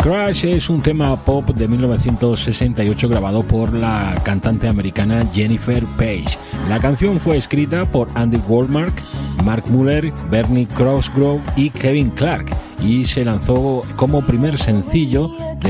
Crash es un tema pop de 1968 grabado por la cantante americana Jennifer Page. La canción fue escrita por Andy Womack, Mark Muller, Bernie Cosgrove y Kevin Clark y se lanzó como primer sencillo